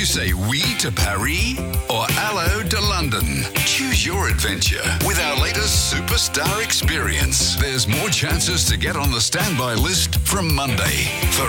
You say oui to Paris or hello to London. Choose your adventure with our latest superstar experience. There's more chances to get on the standby list from Monday. For